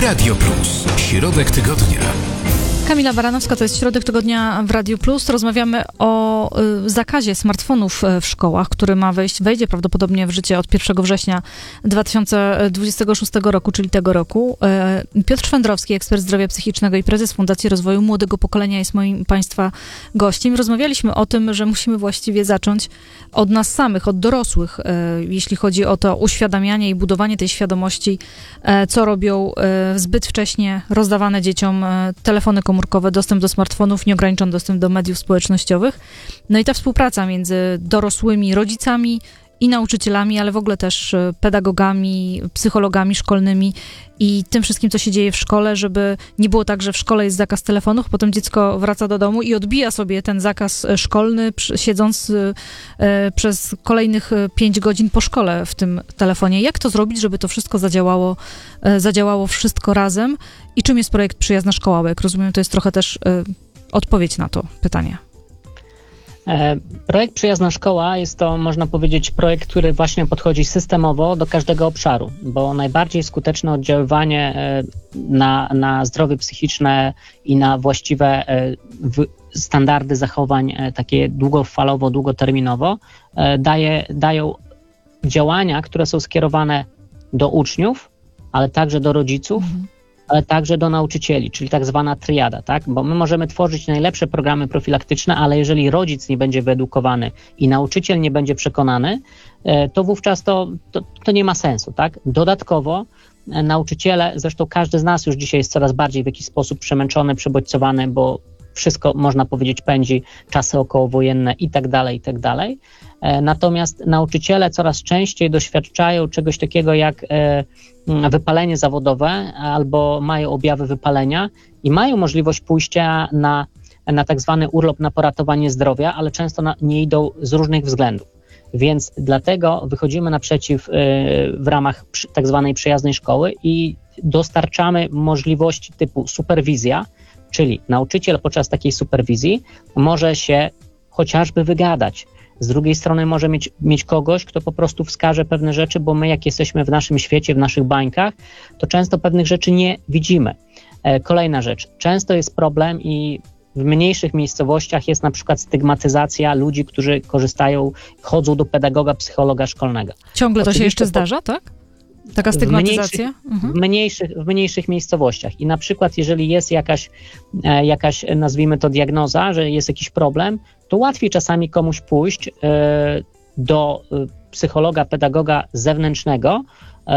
Radio Plus. Środek tygodnia. Kamila Baranowska, to jest Środek Tygodnia w Radiu Plus. Rozmawiamy o zakazie smartfonów w szkołach, który wejdzie prawdopodobnie w życie od 1 września 2026 roku, czyli tego roku. Piotr Szwendrowski, ekspert zdrowia psychicznego i prezes Fundacji Rozwoju Młodego Pokolenia, jest moim Państwa gościem. Rozmawialiśmy o tym, że musimy właściwie zacząć od nas samych, od dorosłych, jeśli chodzi o to uświadamianie i budowanie tej świadomości, co robią zbyt wcześnie rozdawane dzieciom telefony komórkowe, dostęp do smartfonów, nieograniczony dostęp do mediów społecznościowych. No i ta współpraca między dorosłymi, rodzicami i nauczycielami, ale w ogóle też pedagogami, psychologami szkolnymi i tym wszystkim, co się dzieje w szkole, żeby nie było tak, że w szkole jest zakaz telefonów, potem dziecko wraca do domu i odbija sobie ten zakaz szkolny, siedząc przez kolejnych 5 godzin po szkole w tym telefonie. Jak to zrobić, żeby to wszystko zadziałało wszystko razem? I czym jest projekt Przyjazna Szkoła? Bo jak rozumiem, to jest trochę też odpowiedź na to pytanie. Projekt Przyjazna Szkoła jest to, można powiedzieć, projekt, który właśnie podchodzi systemowo do każdego obszaru, bo najbardziej skuteczne oddziaływanie na zdrowie psychiczne i na właściwe standardy zachowań takie długofalowo, długoterminowo dają działania, które są skierowane do uczniów, ale także do rodziców, ale także do nauczycieli, czyli tak zwana triada, tak? Bo my możemy tworzyć najlepsze programy profilaktyczne, ale jeżeli rodzic nie będzie wyedukowany i nauczyciel nie będzie przekonany, to wówczas to nie ma sensu, tak? Dodatkowo nauczyciele, zresztą każdy z nas już dzisiaj jest coraz bardziej w jakiś sposób przemęczony, przebodźcowany, bo wszystko, można powiedzieć, pędzi, czasy okołowojenne i tak dalej. Natomiast nauczyciele coraz częściej doświadczają czegoś takiego jak wypalenie zawodowe albo mają objawy wypalenia i mają możliwość pójścia na tak zwany urlop na poratowanie zdrowia, ale często nie idą z różnych względów. Więc dlatego wychodzimy naprzeciw w ramach tak zwanej przyjaznej szkoły i dostarczamy możliwości typu superwizja, czyli nauczyciel podczas takiej superwizji może się chociażby wygadać. Z drugiej strony może mieć kogoś, kto po prostu wskaże pewne rzeczy, bo my jak jesteśmy w naszym świecie, w naszych bańkach, to często pewnych rzeczy nie widzimy. Kolejna rzecz. Często jest problem i w mniejszych miejscowościach jest na przykład stygmatyzacja ludzi, którzy chodzą do pedagoga, psychologa szkolnego. Ciągle to się jeszcze zdarza, tak? Taka stygmatyzacja? W mniejszych miejscowościach. I na przykład jeżeli jest jakaś, nazwijmy to, diagnoza, że jest jakiś problem, to łatwiej czasami komuś pójść do psychologa, pedagoga zewnętrznego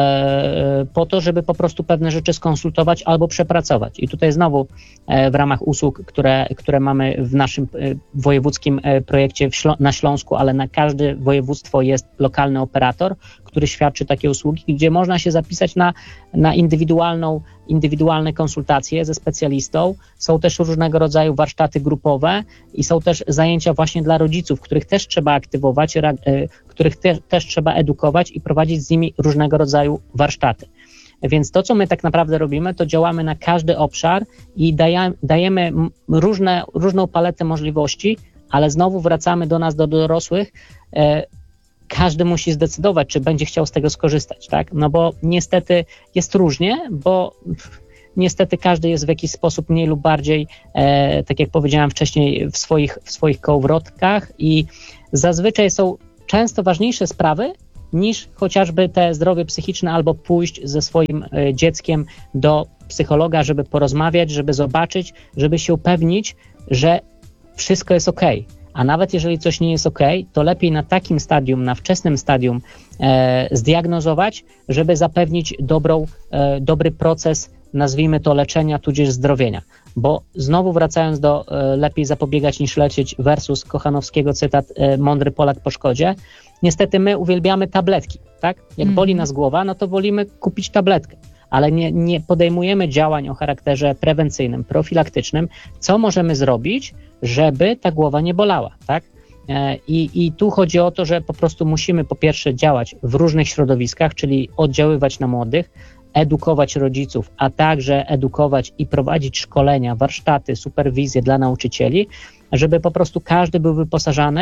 po to, żeby po prostu pewne rzeczy skonsultować albo przepracować. I tutaj znowu w ramach usług, które mamy w naszym wojewódzkim projekcie na Śląsku, ale na każde województwo jest lokalny operator, który świadczy takie usługi, gdzie można się zapisać na indywidualne konsultacje ze specjalistą. Są też różnego rodzaju warsztaty grupowe i są też zajęcia właśnie dla rodziców, których też trzeba aktywować, których też trzeba edukować i prowadzić z nimi różnego rodzaju warsztaty. Więc to, co my tak naprawdę robimy, to działamy na każdy obszar i dajemy różną paletę możliwości, ale znowu wracamy do nas, do dorosłych. Każdy musi zdecydować, czy będzie chciał z tego skorzystać, tak? No bo niestety jest różnie, bo niestety każdy jest w jakiś sposób mniej lub bardziej, tak jak powiedziałem wcześniej, w swoich kołowrotkach i zazwyczaj są często ważniejsze sprawy niż chociażby te zdrowie psychiczne albo pójść ze swoim dzieckiem do psychologa, żeby porozmawiać, żeby zobaczyć, żeby się upewnić, że wszystko jest okej. A nawet jeżeli coś nie jest okej, to lepiej na takim stadium, na wczesnym stadium zdiagnozować, żeby zapewnić dobry proces, nazwijmy to, leczenia tudzież zdrowienia. Bo znowu wracając do lepiej zapobiegać niż leczyć versus Kochanowskiego cytat mądry Polak po szkodzie, niestety my uwielbiamy tabletki, tak? Jak boli nas głowa, no to wolimy kupić tabletkę, ale nie podejmujemy działań o charakterze prewencyjnym, profilaktycznym, co możemy zrobić, żeby ta głowa nie bolała, tak? I tu chodzi o to, że po prostu musimy po pierwsze działać w różnych środowiskach, czyli oddziaływać na młodych, edukować rodziców, a także edukować i prowadzić szkolenia, warsztaty, superwizje dla nauczycieli, żeby po prostu każdy był wyposażany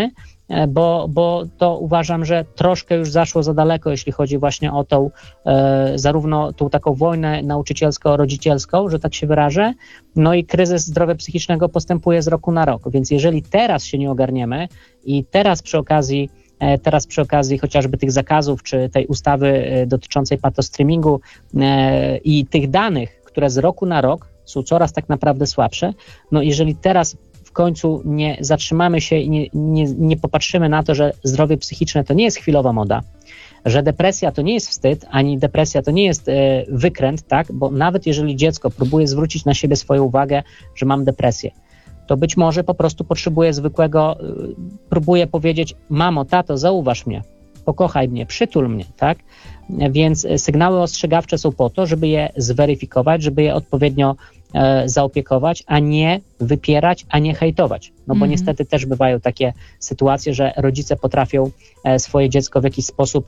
bo to uważam, że troszkę już zaszło za daleko, jeśli chodzi właśnie o tą zarówno tą taką wojnę nauczycielsko-rodzicielską, że tak się wyrażę, no i kryzys zdrowia psychicznego postępuje z roku na rok, więc jeżeli teraz się nie ogarniemy i teraz przy okazji chociażby tych zakazów, czy tej ustawy dotyczącej patostreamingu i tych danych, które z roku na rok są coraz tak naprawdę słabsze, no jeżeli teraz w końcu nie zatrzymamy się i nie popatrzymy na to, że zdrowie psychiczne to nie jest chwilowa moda, że depresja to nie jest wstyd, ani depresja to nie jest wykręt, tak? Bo nawet jeżeli dziecko próbuje zwrócić na siebie swoją uwagę, że mam depresję, to być może po prostu potrzebuje zwykłego, próbuje powiedzieć: mamo, tato, zauważ mnie, pokochaj mnie, przytul mnie, tak? Więc sygnały ostrzegawcze są po to, żeby je zweryfikować, żeby je odpowiednio zaopiekować, a nie wypierać, a nie hejtować. No bo niestety też bywają takie sytuacje, że rodzice potrafią swoje dziecko w jakiś sposób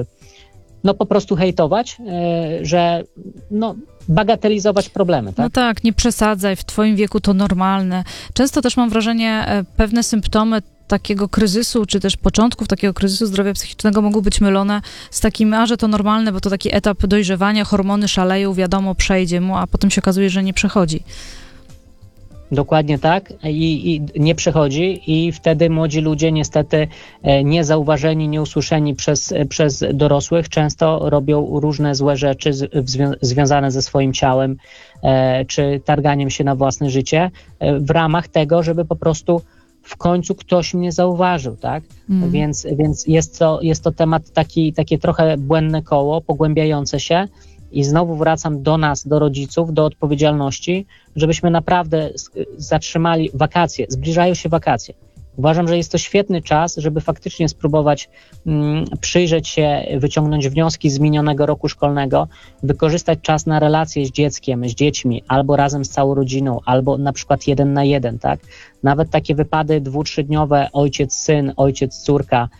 no po prostu hejtować, że no bagatelizować problemy, tak? No tak, nie przesadzaj, w twoim wieku to normalne. Często też mam wrażenie, pewne symptomy takiego kryzysu, czy też początków takiego kryzysu zdrowia psychicznego mogą być mylone z takim, że to normalne, bo to taki etap dojrzewania, hormony szaleją, wiadomo, przejdzie mu, a potem się okazuje, że nie przechodzi. Dokładnie tak i nie przechodzi i wtedy młodzi ludzie niestety niezauważeni, nieusłyszeni przez dorosłych często robią różne złe rzeczy związane ze swoim ciałem czy targaniem się na własne życie w ramach tego, żeby po prostu w końcu ktoś mnie zauważył, tak? Więc jest to temat takie trochę błędne koło, pogłębiające się. I znowu wracam do nas, do rodziców, do odpowiedzialności, żebyśmy naprawdę zatrzymali wakacje. Zbliżają się wakacje. Uważam, że jest to świetny czas, żeby faktycznie spróbować przyjrzeć się, wyciągnąć wnioski z minionego roku szkolnego, wykorzystać czas na relacje z dzieckiem, z dziećmi, albo razem z całą rodziną, albo na przykład 1 na 1, tak? Nawet takie wypady 2-3-dniowe ojciec-syn, ojciec-córka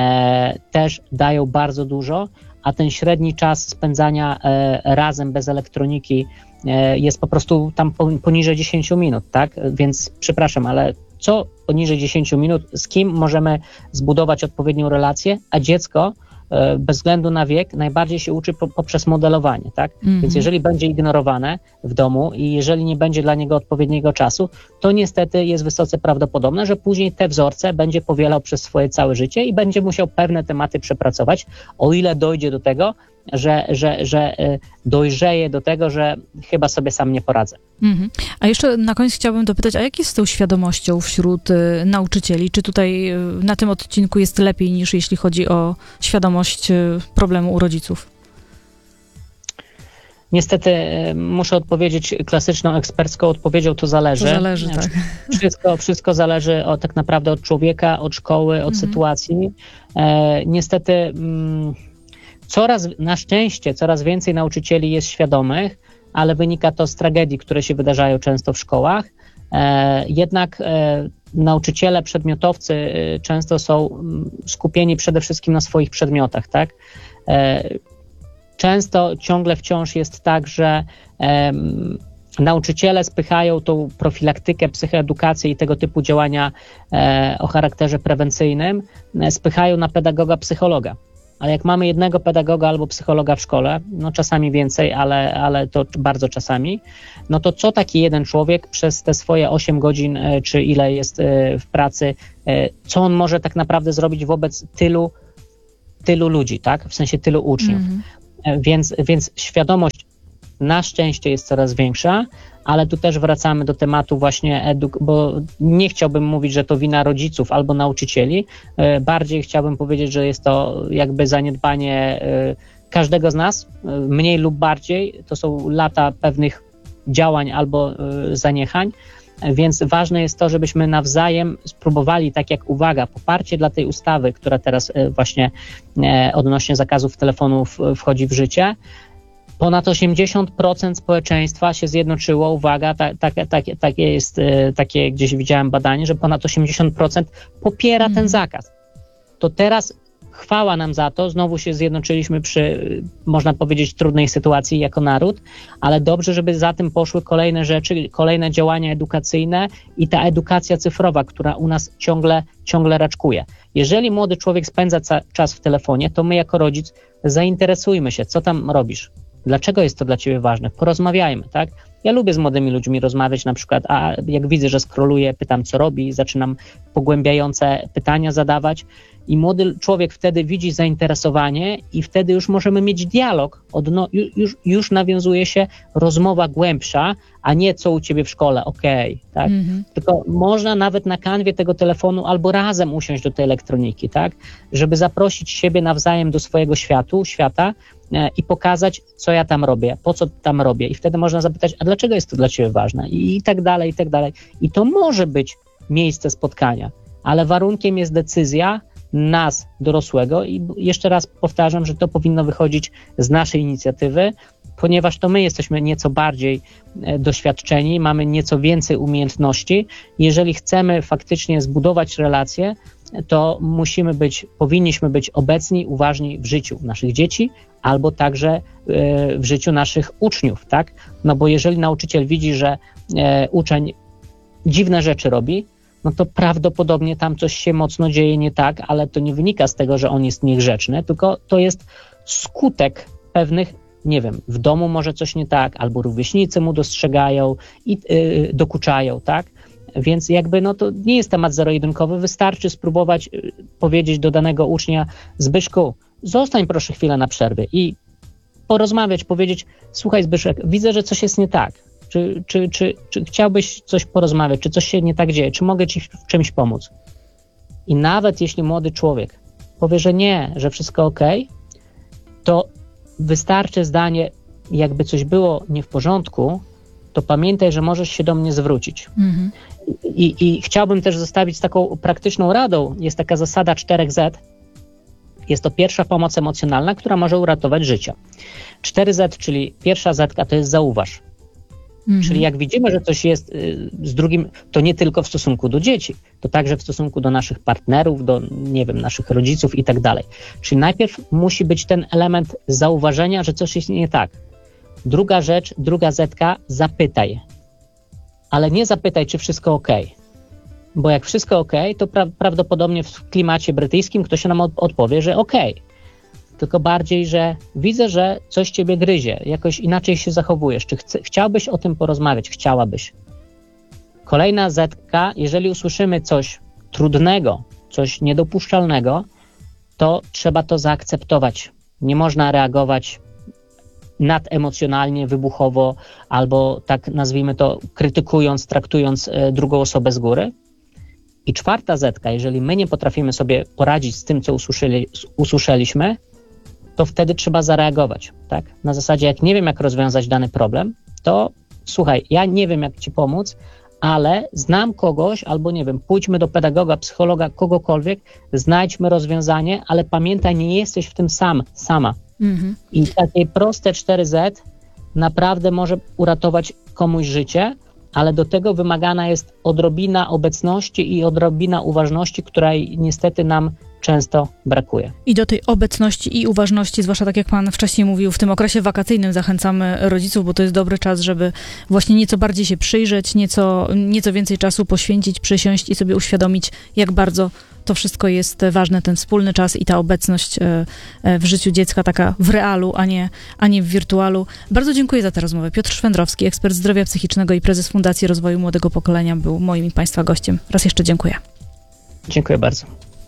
też dają bardzo dużo, a ten średni czas spędzania razem bez elektroniki jest po prostu tam poniżej 10 minut, tak? Więc przepraszam, ale co poniżej 10 minut, z kim możemy zbudować odpowiednią relację, a dziecko bez względu na wiek najbardziej się uczy poprzez modelowanie, tak? Więc jeżeli będzie ignorowane w domu i jeżeli nie będzie dla niego odpowiedniego czasu, to niestety jest wysoce prawdopodobne, że później te wzorce będzie powielał przez swoje całe życie i będzie musiał pewne tematy przepracować, o ile dojdzie do tego, że dojrzeje do tego, że chyba sobie sam nie poradzę. A jeszcze na koniec chciałabym dopytać, a jak jest z tą świadomością wśród nauczycieli? Czy tutaj na tym odcinku jest lepiej niż jeśli chodzi o świadomość problemu u rodziców? Niestety muszę odpowiedzieć klasyczną ekspercką odpowiedzią, to zależy. To zależy, tak. Wszystko zależy tak naprawdę od człowieka, od szkoły, od sytuacji. Niestety na szczęście coraz więcej nauczycieli jest świadomych, ale wynika to z tragedii, które się wydarzają często w szkołach. Jednak nauczyciele, przedmiotowcy często są skupieni przede wszystkim na swoich przedmiotach, tak? Często ciągle wciąż jest tak, że nauczyciele spychają tą profilaktykę, psychoedukację i tego typu działania o charakterze prewencyjnym, spychają na pedagoga, psychologa. Ale jak mamy jednego pedagoga albo psychologa w szkole, no czasami więcej, ale to bardzo czasami, no to co taki jeden człowiek przez te swoje 8 godzin, czy ile jest w pracy, co on może tak naprawdę zrobić wobec tylu ludzi, tak? W sensie tylu uczniów. Więc świadomość na szczęście jest coraz większa, ale tu też wracamy do tematu właśnie bo nie chciałbym mówić, że to wina rodziców albo nauczycieli, bardziej chciałbym powiedzieć, że jest to jakby zaniedbanie każdego z nas, mniej lub bardziej, to są lata pewnych działań albo zaniechań, więc ważne jest to, żebyśmy nawzajem spróbowali, tak jak poparcie dla tej ustawy, która teraz właśnie odnośnie zakazów telefonów wchodzi w życie. Ponad 80% społeczeństwa się zjednoczyło, takie gdzieś widziałem badanie, że ponad 80% popiera ten zakaz. To teraz chwała nam za to, znowu się zjednoczyliśmy przy, można powiedzieć, trudnej sytuacji jako naród, ale dobrze, żeby za tym poszły kolejne rzeczy, kolejne działania edukacyjne i ta edukacja cyfrowa, która u nas ciągle raczkuje. Jeżeli młody człowiek spędza czas w telefonie, to my jako rodzic zainteresujmy się, co tam robisz, dlaczego jest to dla ciebie ważne, porozmawiajmy, tak? Ja lubię z młodymi ludźmi rozmawiać, na przykład, a jak widzę, że scrolluję, pytam, co robi, zaczynam pogłębiające pytania zadawać i młody człowiek wtedy widzi zainteresowanie i wtedy już możemy mieć dialog, już nawiązuje się rozmowa głębsza, a nie co u ciebie w szkole, okej, tak? Tylko można nawet na kanwie tego telefonu albo razem usiąść do tej elektroniki, tak? Żeby zaprosić siebie nawzajem do swojego świata i pokazać, co ja tam robię, po co tam robię. I wtedy można zapytać, a dlaczego jest to dla ciebie ważne? I tak dalej, i tak dalej. I to może być miejsce spotkania, ale warunkiem jest decyzja nas, dorosłego, i jeszcze raz powtarzam, że to powinno wychodzić z naszej inicjatywy, ponieważ to my jesteśmy nieco bardziej doświadczeni, mamy nieco więcej umiejętności. Jeżeli chcemy faktycznie zbudować relacje, to powinniśmy być obecni, uważni w życiu naszych dzieci, albo także w życiu naszych uczniów, tak? No bo jeżeli nauczyciel widzi, że uczeń dziwne rzeczy robi, no to prawdopodobnie tam coś się mocno dzieje nie tak, ale to nie wynika z tego, że on jest niegrzeczny, tylko to jest skutek pewnych, nie wiem, w domu może coś nie tak, albo rówieśnicy mu dostrzegają i dokuczają, tak? Więc jakby no to nie jest temat zero-jedynkowy, wystarczy spróbować powiedzieć do danego ucznia: Zbyszku, zostań proszę chwilę na przerwie i porozmawiać, powiedzieć: słuchaj Zbyszek, widzę, że coś jest nie tak. Czy chciałbyś coś porozmawiać, czy coś się nie tak dzieje, czy mogę ci w czymś pomóc? I nawet jeśli młody człowiek powie, że nie, że wszystko okej, to wystarczy zdanie: jakby coś było nie w porządku, to pamiętaj, że możesz się do mnie zwrócić. I chciałbym też zostawić z taką praktyczną radą. Jest taka zasada 4Z. Jest to pierwsza pomoc emocjonalna, która może uratować życie. 4Z, czyli pierwsza Z to jest zauważ. Czyli jak widzimy, że coś jest z drugim, to nie tylko w stosunku do dzieci, to także w stosunku do naszych partnerów, do, nie wiem, naszych rodziców i tak dalej. Czyli najpierw musi być ten element zauważenia, że coś jest nie tak. Druga rzecz, druga zetka, zapytaj. Ale nie zapytaj, czy wszystko okej. Bo jak wszystko okej, to prawdopodobnie w klimacie brytyjskim ktoś nam odpowie, że okej. Tylko bardziej, że widzę, że coś ciebie gryzie, jakoś inaczej się zachowujesz. Czy chciałbyś o tym porozmawiać? Chciałabyś. Kolejna zetka, jeżeli usłyszymy coś trudnego, coś niedopuszczalnego, to trzeba to zaakceptować. Nie można reagować nademocjonalnie, wybuchowo, albo tak nazwijmy to, krytykując, traktując drugą osobę z góry. I czwarta zetka, jeżeli my nie potrafimy sobie poradzić z tym, co usłyszeliśmy, to wtedy trzeba zareagować, tak? Na zasadzie, jak nie wiem, jak rozwiązać dany problem, to słuchaj, ja nie wiem, jak ci pomóc, ale znam kogoś, albo nie wiem, pójdźmy do pedagoga, psychologa, kogokolwiek, znajdźmy rozwiązanie, ale pamiętaj, nie jesteś w tym sama. I takie proste 4Z naprawdę może uratować komuś życie, ale do tego wymagana jest odrobina obecności i odrobina uważności, której niestety nam często brakuje. I do tej obecności i uważności, zwłaszcza tak jak pan wcześniej mówił, w tym okresie wakacyjnym zachęcamy rodziców, bo to jest dobry czas, żeby właśnie nieco bardziej się przyjrzeć, nieco więcej czasu poświęcić, przysiąść i sobie uświadomić, jak bardzo to wszystko jest ważne, ten wspólny czas i ta obecność w życiu dziecka, taka w realu, a nie w wirtualu. Bardzo dziękuję za tę rozmowę. Piotr Szwendrowski, ekspert zdrowia psychicznego i prezes Fundacji Rozwoju Młodego Pokolenia, był moim i państwa gościem. Raz jeszcze dziękuję. Dziękuję bardzo.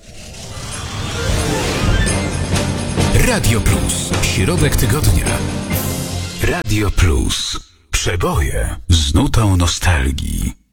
Radio Plus. Środek tygodnia. Radio Plus. Przeboje z nutą nostalgii.